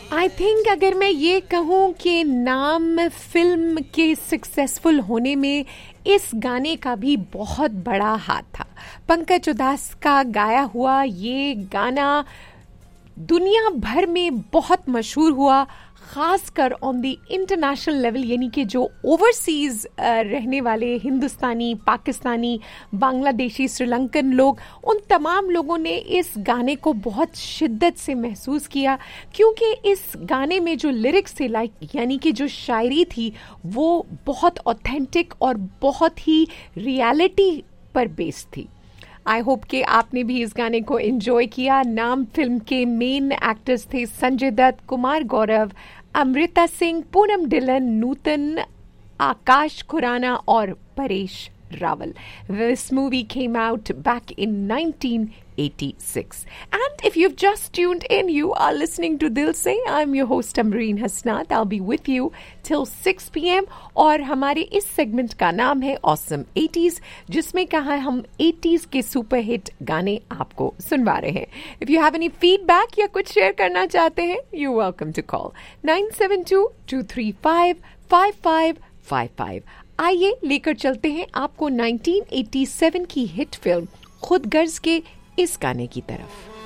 I think अगर मैं ये कहूँ कि नाम फिल्म के सक्सेसफुल होने में इस गाने का भी बहुत बड़ा हाथ था। पंकज उधास का गाया हुआ ये गाना दुनिया भर में बहुत मशहूर हुआ, खासकर ऑन द इंटरनेशनल लेवल, यानी कि जो ओवरसीज रहने वाले हिंदुस्तानी, पाकिस्तानी, बांग्लादेशी, श्रीलंकन लोग, उन तमाम लोगों ने इस गाने को बहुत शिद्दत से महसूस किया, क्योंकि इस गाने में जो लिरिक्स थे, यानी कि जो शायरी थी, वो बहुत ऑथेंटिक और बहुत ही रियलिटी पर बेस्ड थी। आई होप कि आपने भी इस गाने को एंजॉय किया। नाम फिल्म के मेन एक्टर्स थे संजय दत्त, कुमार गौरव, अमृता सिंह, पूनम डिलन, नूतन, आकाश खुराना और Paresh Rawal. This movie came out back in 1986. And if you've just tuned in, you are listening to Dil Se. I'm your host Amreen Hasnat. I'll be with you till 6 p.m. और हमारे इस segment का नाम है Awesome 80s, जिसमें कहा हम 80s के सुपर हिट गाने आपको सुनवा रहे हैं. If you have any feedback या कुछ शेयर करना चाहते हैं, you're welcome to call 972-235-5555. आइए लेकर चलते हैं आपको 1987 की हिट फिल्म खुद गर्ज के इस गाने की तरफ.